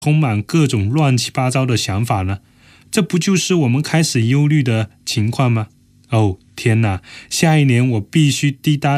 充满各种乱七八糟的想法呢？这不就是我们开始忧虑的情况吗？哦，天哪，下一年我必须滴答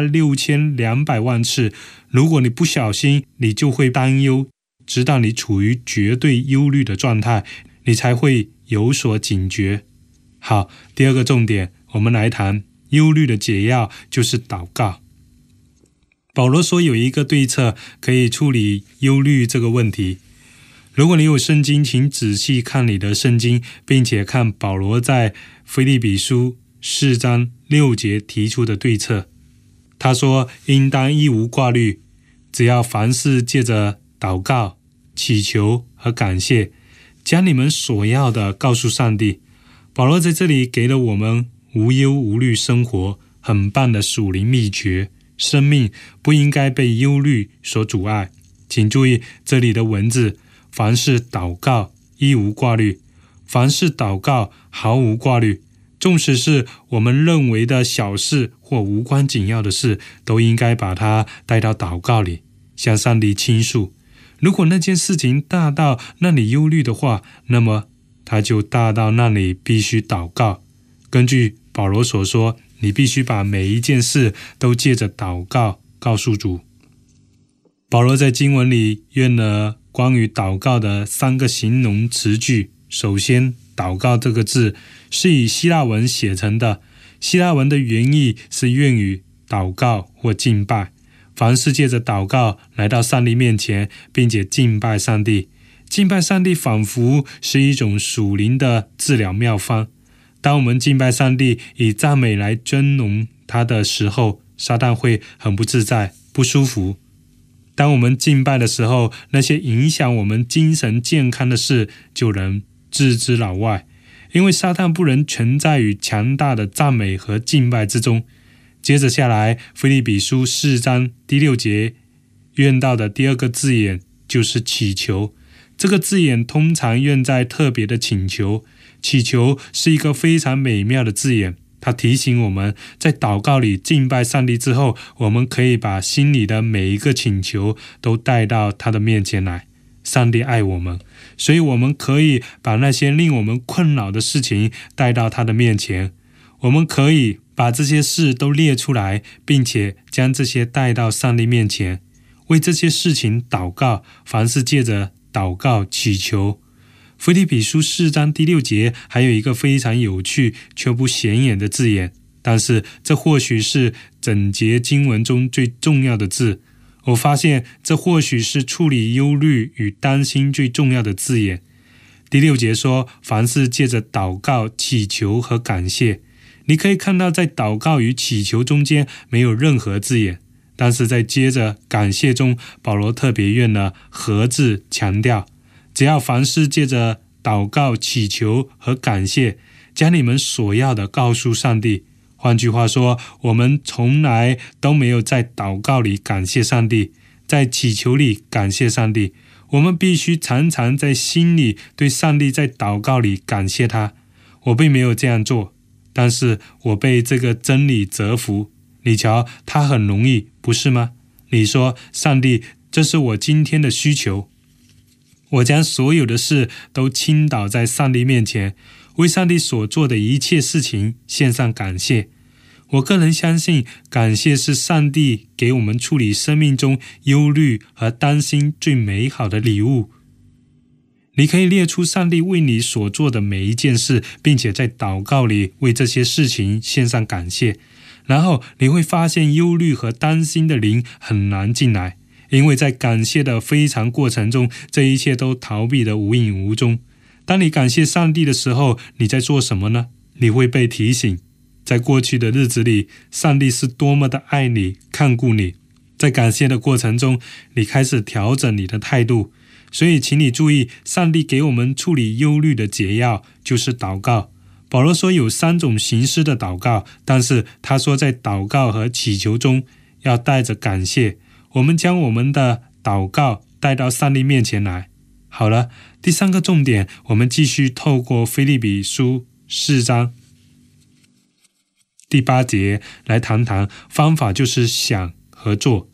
6200万次，如果你不小心，你就会担忧，直到你处于绝对忧虑的状态，你才会有所警觉。好，第二个重点，我们来谈忧虑的解药，就是祷告。保罗说有一个对策可以处理忧虑这个问题。如果你有圣经，请仔细看你的圣经，并且看保罗在腓立比书4章6节提出的对策。他说，应当一无挂虑，只要凡事借着祷告、祈求和感谢，将你们所要的告诉上帝。保罗在这里给了我们无忧无虑生活很棒的属灵秘诀，生命不应该被忧虑所阻碍。请注意这里的文字，凡事祷告一无挂虑，凡事祷告毫无挂虑。纵使是我们认为的小事或无关紧要的事，都应该把它带到祷告里，向上帝倾诉。如果那件事情大到让你忧虑的话，那么它就大到让你必须祷告。根据保罗所说，你必须把每一件事都借着祷告告诉主。保罗在经文里用了关于祷告的3个形容词句。首先，祷告这个字是以希腊文写成的，希腊文的原意是用于祷告或敬拜。凡是借着祷告来到上帝面前，并且敬拜上帝。敬拜上帝仿佛是一种属灵的治疗妙方。当我们敬拜上帝，以赞美来尊荣他的时候，撒旦会很不自在、不舒服。当我们敬拜的时候，那些影响我们精神健康的事就能置之脑外，因为撒旦不能存在于强大的赞美和敬拜之中。接着下来，腓立比书4章第6节用到的第二个字眼就是祈求。这个字眼通常用在特别的请求。祈求是一个非常美妙的字眼，它提醒我们在祷告里敬拜上帝之后，我们可以把心里的每一个请求都带到他的面前来。上帝爱我们，所以我们可以把那些令我们困扰的事情带到他的面前。我们可以把这些事都列出来，并且将这些带到上帝面前，为这些事情祷告，凡是借着祷告祈求。腓立比书4章第6节还有一个非常有趣却不显眼的字眼，但是这或许是整节经文中最重要的字。我发现这或许是处理忧虑与担心最重要的字眼。第6节说，凡是借着祷告、祈求和感谢。你可以看到在祷告与祈求中间没有任何字眼，但是在接着感谢中，保罗特别用了和字强调，只要凡事借着祷告、祈求和感谢，将你们所要的告诉上帝。换句话说，我们从来都没有在祷告里感谢上帝，在祈求里感谢上帝。我们必须常常在心里对上帝在祷告里感谢他。我并没有这样做，但是我被这个真理折服。你瞧，它很容易，不是吗？你说，上帝，这是我今天的需求。我将所有的事都倾倒在上帝面前，为上帝所做的一切事情献上感谢。我个人相信，感谢是上帝给我们处理生命中忧虑和担心最美好的礼物。你可以列出上帝为你所做的每一件事，并且在祷告里为这些事情献上感谢。然后你会发现忧虑和担心的灵很难进来，因为在感谢的非常过程中，这一切都逃避得无影无踪。当你感谢上帝的时候，你在做什么呢？你会被提醒，在过去的日子里，上帝是多么的爱你、看顾你。在感谢的过程中，你开始调整你的态度。所以请你注意，上帝给我们处理忧虑的解药就是祷告。保罗说有3种形式的祷告，但是他说在祷告和祈求中要带着感谢。我们将我们的祷告带到上帝面前来。好了，第3个重点，我们继续透过腓立比书4章第8节来谈谈方法，就是想和做。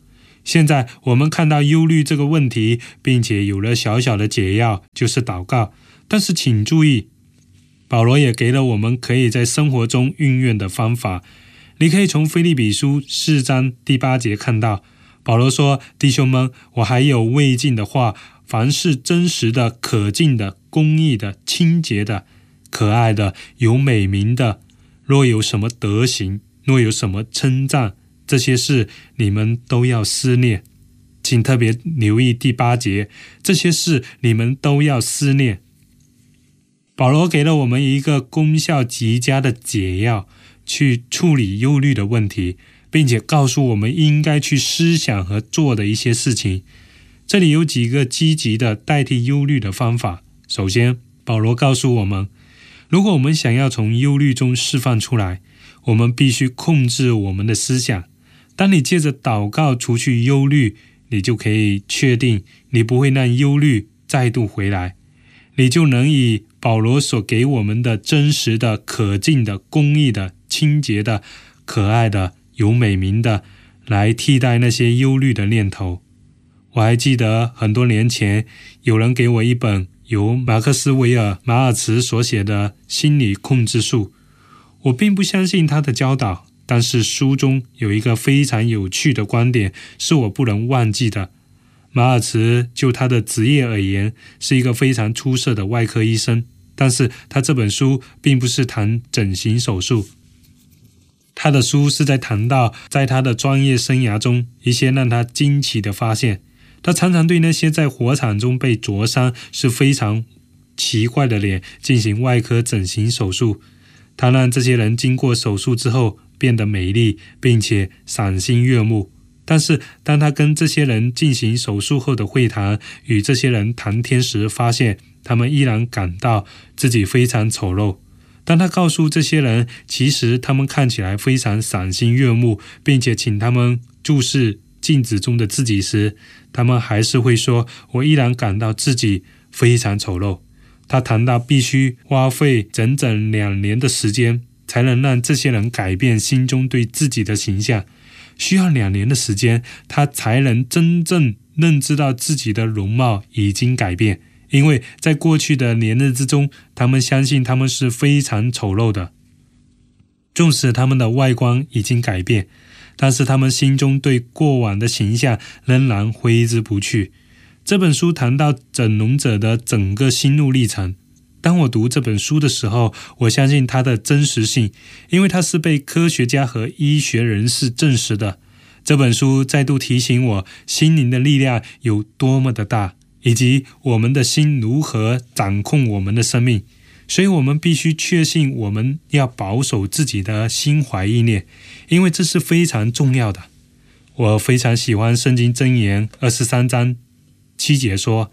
现在我们看到忧虑这个问题，并且有了小小的解药，就是祷告。但是请注意，保罗也给了我们可以在生活中运用的方法。你可以从腓立比书4章第8节看到，保罗说：弟兄们，我还有未尽的话，凡是真实的、可敬的、公义的、清洁的、可爱的、有美名的，若有什么德行，若有什么称赞，这些事你们都要思念。请特别留意第8节，这些事你们都要思念。保罗给了我们一个功效极佳的解药，去处理忧虑的问题，并且告诉我们应该去思想和做的一些事情。这里有几个积极的代替忧虑的方法。首先，保罗告诉我们，如果我们想要从忧虑中释放出来，我们必须控制我们的思想。当你借着祷告除去忧虑，你就可以确定你不会让忧虑再度回来，你就能以保罗所给我们的真实的、可敬的、公义的、清洁的、可爱的、有美名的，来替代那些忧虑的念头。我还记得很多年前，有人给我一本由马克斯韦尔·马尔茨所写的心理控制术。我并不相信他的教导，但是书中有一个非常有趣的观点，是我不能忘记的。马尔茨就他的职业而言，是一个非常出色的外科医生，但是他这本书并不是谈整形手术，他的书是在谈到在他的专业生涯中一些让他惊奇的发现。他常常对那些在火场中被灼伤是非常奇怪的脸进行外科整形手术。他让这些人经过手术之后变得美丽，并且赏心悦目。但是当他跟这些人进行手术后的会谈，与这些人谈天时，发现他们依然感到自己非常丑陋。当他告诉这些人其实他们看起来非常赏心悦目，并且请他们注视镜子中的自己时，他们还是会说，我依然感到自己非常丑陋。他谈到必须花费整整2年的时间，才能让这些人改变心中对自己的形象。需要2年的时间，他才能真正认知到自己的容貌已经改变，因为在过去的年日之中，他们相信他们是非常丑陋的。纵使他们的外观已经改变，但是他们心中对过往的形象仍然挥之不去。这本书谈到整容者的整个心路历程。当我读这本书的时候，我相信它的真实性，因为它是被科学家和医学人士证实的。这本书再度提醒我，心灵的力量有多么的大，以及我们的心如何掌控我们的生命。所以我们必须确信我们要保守自己的心怀意念，因为这是非常重要的。我非常喜欢圣经箴言23章7节说，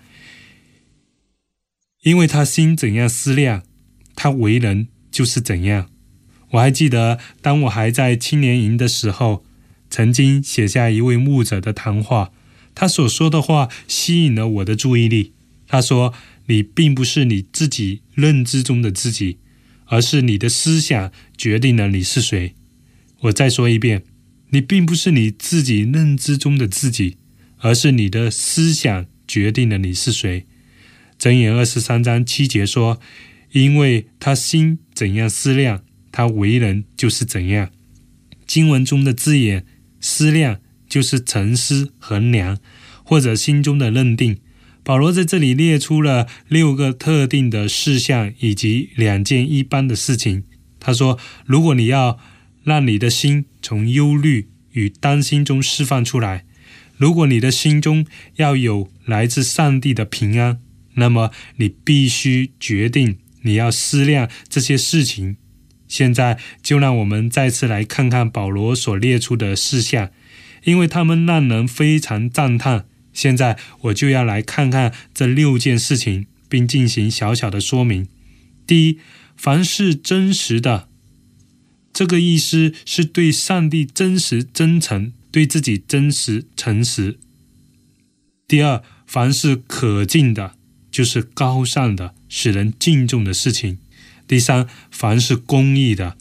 因为他心怎样思量，他为人就是怎样。我还记得当我还在青年营的时候，曾经写下一位牧者的谈话，他所说的话吸引了我的注意力。他说，你并不是你自己认知中的自己，而是你的思想决定了你是谁。我再说一遍，你并不是你自己认知中的自己，而是你的思想决定了你是谁。箴言23章7节说，因为他心怎样思量，他为人就是怎样。经文中的字眼思量就是沉思、衡量，或者心中的认定。保罗在这里列出了6个特定的事项以及2件一般的事情。他说，如果你要让你的心从忧虑与担心中释放出来，如果你的心中要有来自上帝的平安，那么你必须决定你要思量这些事情。现在就让我们再次来看看保罗所列出的事项，因为他们让人非常赞叹。现在我就要来看看这6件事情，并进行小小的说明。第一，凡是真实的，这个意思是对上帝真实真诚，对自己真实诚实。第二，凡是可敬的，就是高尚的，使人敬重的事情。第三，凡是公义的，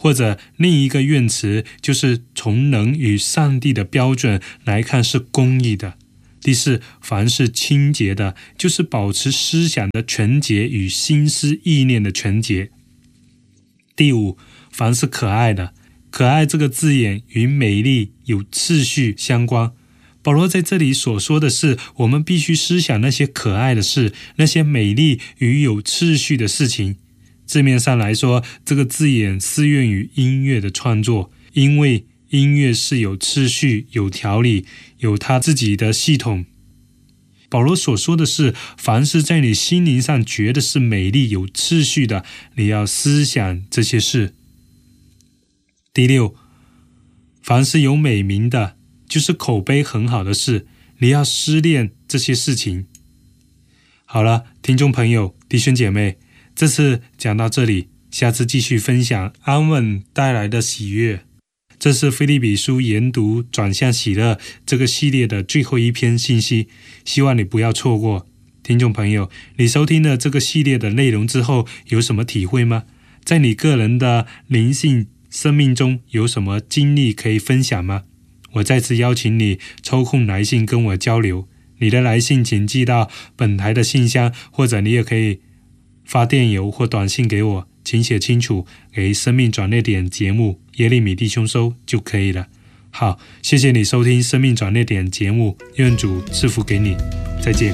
或者另一个愿词就是从人与上帝的标准来看是公义的。第四，凡是清洁的，就是保持思想的纯洁与心思意念的纯洁。第五，凡是可爱的，可爱这个字眼与美丽有次序相关。保罗在这里所说的是，我们必须思想那些可爱的事，那些美丽与有次序的事情。字面上来说，这个字眼适用于音乐的创作，因为音乐是有次序、有条理、有它自己的系统。保罗所说的是，凡是在你心灵上觉得是美丽、有次序的，你要思想这些事。第六，凡是有美名的，就是口碑很好的事，你要思念这些事情。好了，听众朋友、弟兄姐妹，这次讲到这里，下次继续分享安稳带来的喜悦。这是腓立比书研读转向喜乐这个系列的最后一篇信息，希望你不要错过。听众朋友，你收听了这个系列的内容之后，有什么体会吗？在你个人的灵性生命中有什么经历可以分享吗？我再次邀请你抽空来信跟我交流。你的来信请寄到本台的信箱，或者你也可以发电邮或短信给我，请写清楚给生命转捩点节目耶利米弟兄收就可以了。好，谢谢你收听生命转捩点节目，愿主赐福给你，再见。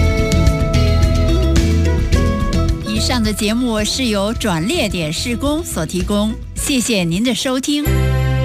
以上的节目是由转捩点事工所提供，谢谢您的收听。